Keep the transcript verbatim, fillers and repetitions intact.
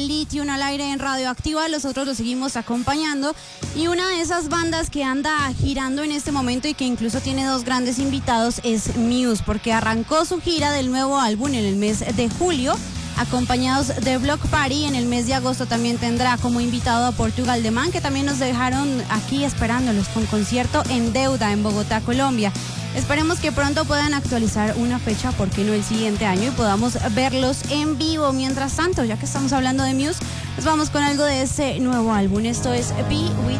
Lithium al aire en Radioactiva, nosotros lo seguimos acompañando. Y una de esas bandas que anda girando en este momento y que incluso tiene dos grandes invitados es Muse, porque arrancó su gira del nuevo álbum en el mes de julio, acompañados de Block Party. En el mes de agosto también tendrá como invitado a Portugal The Man, que también nos dejaron aquí esperándolos con concierto en Deuda, en Bogotá, Colombia. Esperemos que pronto puedan actualizar una fecha, ¿por qué no el siguiente año? Y podamos verlos en vivo. Mientras tanto, ya que estamos hablando de Muse, nos vamos con algo de ese nuevo álbum. Esto es Be With